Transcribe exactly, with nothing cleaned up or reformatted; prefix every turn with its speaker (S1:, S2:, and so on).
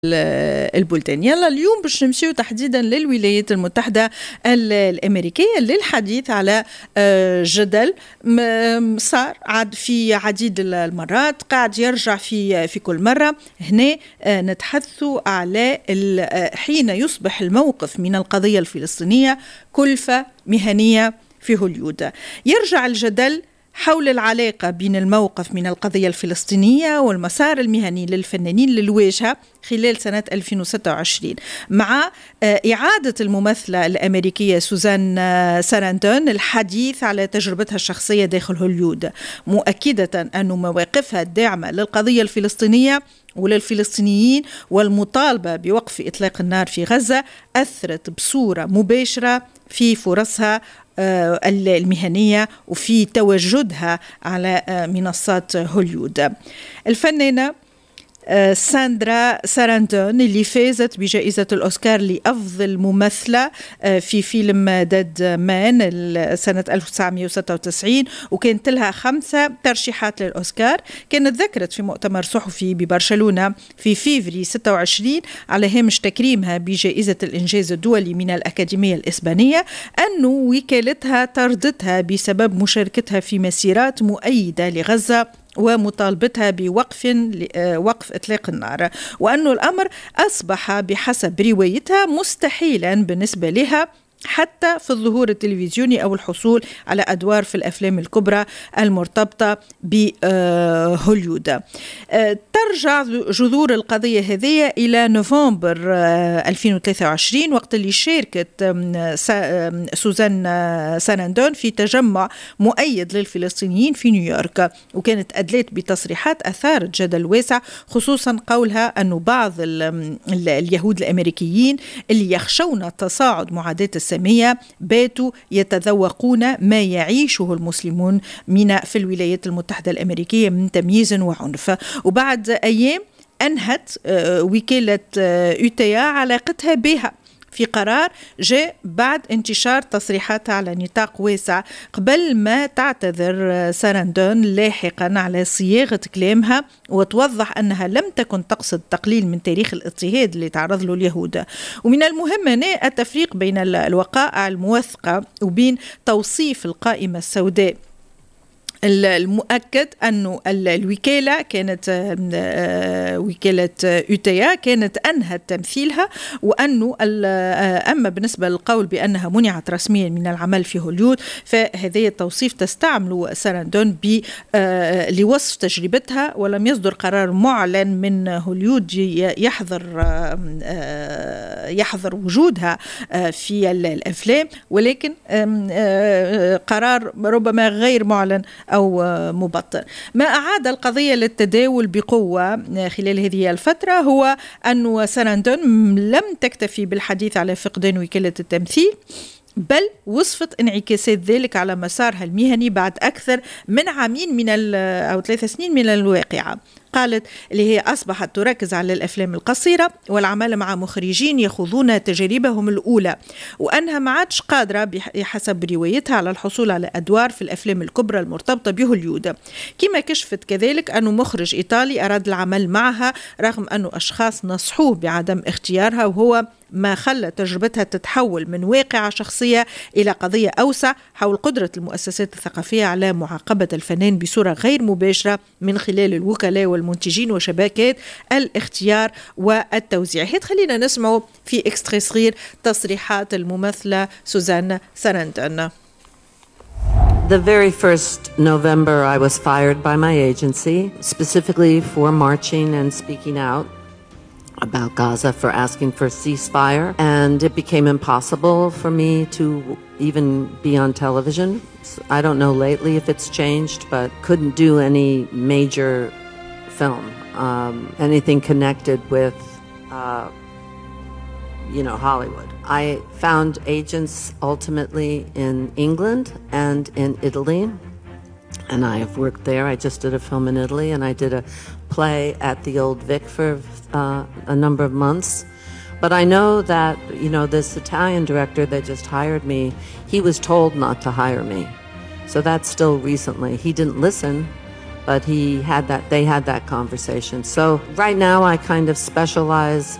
S1: البلدان. يلا اليوم باش نمشيو تحديدا للولايات المتحدة الأمريكية للحديث على جدل صار عاد في عديد المرات، قاعد يرجع في في كل مرة. هنا نتحدثوا على حين يصبح الموقف من القضية الفلسطينية كلفة مهنية في هوليود. يرجع الجدل حول العلاقة بين الموقف من القضية الفلسطينية والمسار المهني للفنانين للواجهة خلال سنة ألفين وستة وعشرين مع إعادة الممثلة الأمريكية سوزان ساراندون الحديث على تجربتها الشخصية داخل هوليود، مؤكدة أن مواقفها الداعمة للقضية الفلسطينية وللفلسطينيين والمطالبة بوقف إطلاق النار في غزة أثرت بصورة مباشرة في فرصها المهنية وفي تواجدها على منصات هوليود. الفنانة ساندرا ساراندون اللي فازت بجائزة الأوسكار لأفضل ممثلة في فيلم ديد مان سنة ألف وتسعمائة وستة وتسعين وكانت لها خمسة ترشيحات للأوسكار، كانت ذكرت في مؤتمر صحفي ببرشلونة في فيفري ستة وعشرين على هامش تكريمها بجائزة الإنجاز الدولي من الأكاديمية الإسبانية أن وكالتها طردتها بسبب مشاركتها في مسيرات مؤيدة لغزة ومطالبتها بوقف وقف إطلاق النار، وأن الأمر أصبح بحسب روايتها مستحيلا بالنسبة لها حتى في الظهور التلفزيوني أو الحصول على أدوار في الأفلام الكبرى المرتبطة بهوليود. ترجع جذور القضية هذه إلى نوفمبر ألفين وثلاثة وعشرين وقت اللي شاركت سوزان ساراندون في تجمع مؤيد للفلسطينيين في نيويورك، وكانت أدلت بتصريحات أثارت جدل واسع، خصوصا قولها أن بعض اليهود الأمريكيين اللي يخشون تصاعد معاداة السامية باتوا يتذوقون ما يعيشه المسلمون من في الولايات المتحدة الأمريكية من تمييز وعنف. وبعد أيام أنهت وكالة أوتيا علاقتها بها في قرار جاء بعد انتشار تصريحاتها على نطاق واسع قبل ما تعتذر ساراندون لاحقا على صياغة كلامها وتوضح أنها لم تكن تقصد تقليل من تاريخ الاضطهاد اللي تعرض له اليهود. ومن المهم هنا التفريق بين الوقائع الموثقة وبين توصيف القائمة السوداء. المؤكد أنه الوكالة كانت وكالة أوتيا كانت أنهت تمثيلها، وأنه أما بالنسبة للقول بأنها منعت رسميا من العمل في هوليود فهذا التوصيف تستعمل ساراندون لوصف تجربتها، ولم يصدر قرار معلن من هوليود يحظر يحظر وجودها في الأفلام، ولكن قرار ربما غير معلن أو مبطن. ما أعاد القضية للتداول بقوة خلال هذه الفترة هو أن ساراندون لم تكتفي بالحديث على فقدان وكالة التمثيل، بل وصفت انعكاسات ذلك على مسارها المهني بعد أكثر من عامين من أو ثلاث سنين من الواقعة. قالت اللي هي أصبحت تركز على الأفلام القصيرة والعمل مع مخرجين يخوضون تجاربهم الأولى، وأنها ما عادش قادرة بحسب روايتها على الحصول على أدوار في الأفلام الكبرى المرتبطة بهوليود. كما كشفت كذلك أنه مخرج إيطالي أراد العمل معها رغم أنه أشخاص نصحوه بعدم اختيارها، وهو ما خلى تجربتها تتحول من واقعة شخصية إلى قضية أوسع حول قدرة المؤسسات الثقافية على معاقبة الفنان بصورة غير مباشرة من خلال الوكلاء والمنتجين وشبكات الاختيار والتوزيع. هيت خلينا نسمعوا في إكستري صغير تصريحات الممثلة سوزان ساراندون.
S2: The very first November I was fired by my agency, specifically for marching and speaking out about Gaza, for asking for a ceasefire, and it became impossible for me to even be on television. I don't know lately if it's changed, but couldn't do any major film, um, anything connected with, uh, you know, Hollywood. I found agents ultimately in England and in Italy, and I have worked there. I just did a film in Italy, and I did a play at the Old Vic for uh, a number of months. But I know that, you know, this Italian director that just hired me, he was told not to hire me. So that's still recently. He didn't listen, but he had that, they had that conversation. So right now I kind of specialize